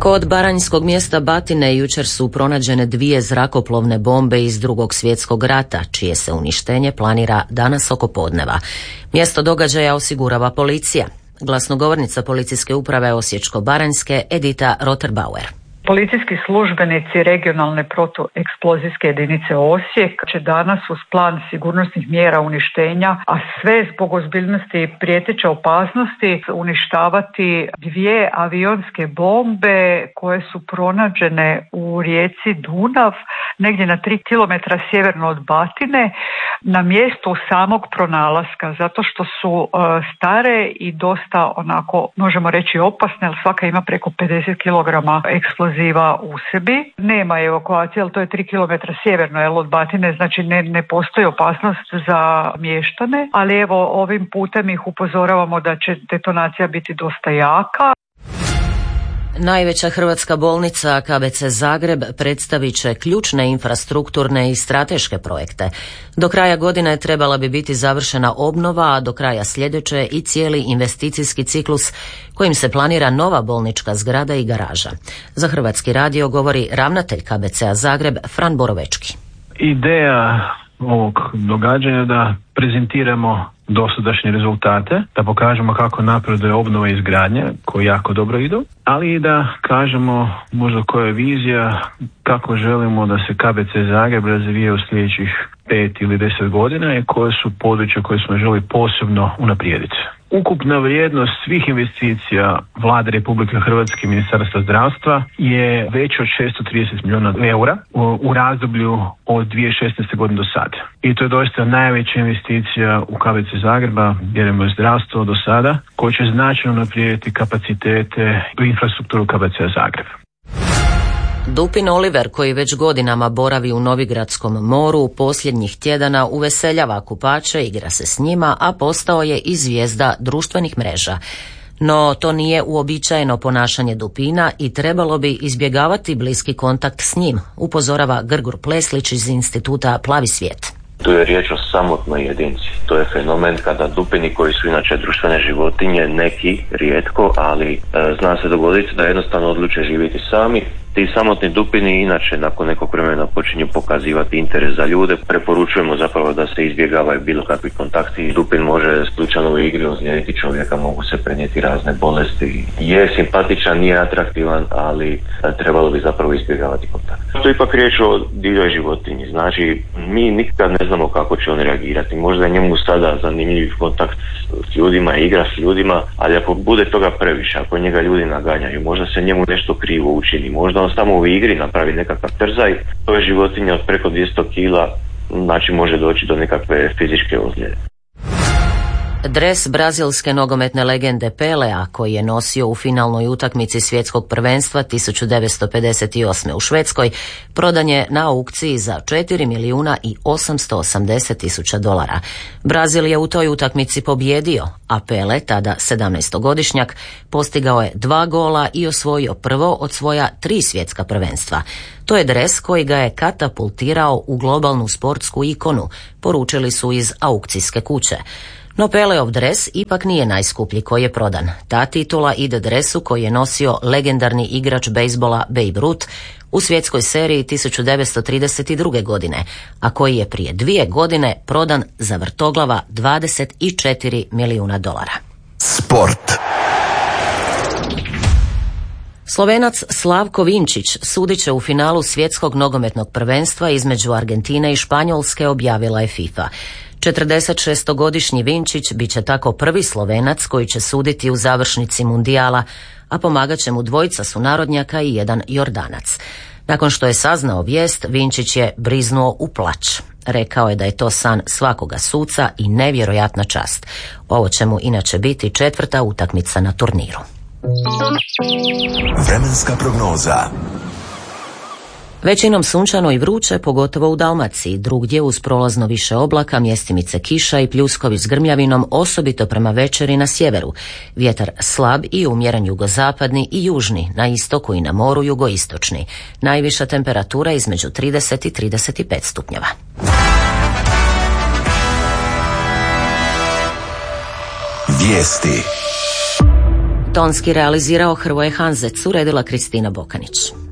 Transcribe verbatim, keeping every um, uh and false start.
Kod baranjskog mjesta Batine jučer su pronađene dvije zrakoplovne bombe iz Drugog svjetskog rata, čije se uništenje planira danas oko podneva. Mjesto događaja osigurava policija. Glasnogovornica policijske uprave Osječko-baranjske Edita Roterbauer. Policijski službenici regionalne protueksplozijske jedinice Osijek će danas uz plan sigurnosnih mjera uništenja, a sve zbog ozbiljnosti prijeteće opasnosti, uništavati dvije avionske bombe koje su pronađene u rijeci Dunav, negdje na tri kilometra sjeverno od Batine, na mjestu samog pronalaska, zato što su uh, stare i dosta onako, možemo reći, opasne, ali svaka ima preko pedeset kilograma eksploziva u sebi. Nema evakuacije, ali to je tri kilometra sjeverno jel, od Batine, znači ne, ne postoji opasnost za mještane, ali evo ovim putem ih upozoravamo da će detonacija biti dosta jaka. Najveća hrvatska bolnica K B C Zagreb predstavit će ključne infrastrukturne i strateške projekte. Do kraja godine trebala bi biti završena obnova, a do kraja sljedeće i cijeli investicijski ciklus kojim se planira nova bolnička zgrada i garaža. Za Hrvatski radio govori ravnatelj K B C-a Zagreb Fran Borovečki. Ideja ovog događanja da prezentiramo dosadašnje rezultate, da pokažemo kako napreduje obnova i izgradnja koji jako dobro idu, ali i da kažemo možda koja je vizija kako želimo da se K B C Zagreb razvije u sljedećih pet ili deset godina i koje su područja koje smo želi posebno unaprijediti. Ukupna vrijednost svih investicija Vlade Republike Hrvatske i Ministarstva zdravstva je veća od šesto trideset milijuna eura u, u razdoblju od dvije tisuće šesnaeste godine do sada. I to je doista najveća investicija u K B C Zagreba, vjerujemo je zdravstvo do sada, koje će značajno unaprijediti kapacitete i infrastrukturu K B C Zagreb. Dupin Oliver, koji već godinama boravi u Novigradskom moru, posljednjih tjedana uveseljava kupače, igra se s njima, a postao je i zvijezda društvenih mreža. No, to nije uobičajeno ponašanje Dupina i trebalo bi izbjegavati bliski kontakt s njim, upozorava Grgur Pleslić iz instituta Plavi svijet. Tu je riječ o samotnoj jedinci. To je fenomen kada dupini koji su inače društvene životinje, neki rijetko, ali e, zna se dogoditi da jednostavno odluče živjeti sami. Ti samotni dupini inače nakon nekog vremena počinju pokazivati interes za ljude. Preporučujemo zapravo da se izbjegavaju bilo kakvi kontakti. Dupin može slučajno u igri ozlijediti čovjeka, mogu se prenijeti razne bolesti. Je simpatičan, nije atraktivan, ali trebalo bi zapravo izbjegavati kontakt. To je ipak riječ o divljoj životinji. Znači, mi nikad ne znamo kako će on reagirati. Možda je njemu sada zanimljiv kontakt s ljudima, igra s ljudima, ali ako bude toga previše, ako njega ljudi naganjaju, možda se njemu nešto krivo učini, možda on samo u igri napravi nekakav trzaj, to je životinja od preko dvjesto kila, znači može doći do nekakve fizičke ozljede. Dres brazilske nogometne legende Pelea, koji je nosio u finalnoj utakmici svjetskog prvenstva tisuću devetsto pedeset osme u Švedskoj, prodan je na aukciji za četiri milijuna i osamsto osamdeset tisuća dolara. Brazil je u toj utakmici pobjedio, a Pele, tada sedamnaestogodišnjak, postigao je dva gola i osvojio prvo od svoja tri svjetska prvenstva. To je dres koji ga je katapultirao u globalnu sportsku ikonu, poručili su iz aukcijske kuće. No Peleov dres ipak nije najskuplji koji je prodan. Ta titula ide dresu koji je nosio legendarni igrač bejsbola Babe Ruth u svjetskoj seriji tisuću devetsto trideset druge. godine, a koji je prije dvije godine prodan za vrtoglava dvadeset četiri milijuna dolara. Sport. Slovenac Slavko Vinčić sudit će u finalu svjetskog nogometnog prvenstva između Argentine i Španjolske, objavila je FIFA. četrdesetšestogodišnji Vinčić bit će tako prvi Slovenac koji će suditi u završnici mundijala, a pomagat će mu dvojica sunarodnjaka i jedan Jordanac. Nakon što je saznao vijest, Vinčić je briznuo u plač. Rekao je da je to san svakoga suca i nevjerojatna čast. Ovo će mu inače biti četvrta utakmica na turniru. Vremenska prognoza. Većinom sunčano i vruće, pogotovo u Dalmaciji, drugdje uz prolazno više oblaka, mjestimice kiša i pljuskovi s grmljavinom, osobito prema večeri na sjeveru. Vjetar slab i umjeren jugozapadni i južni, na istoku i na moru jugoistočni. Najviša temperatura između trideset i trideset pet stupnjeva. Vijesti. Tonski realizirao Hrvoje Hanzec, uredila Kristina Bokanić.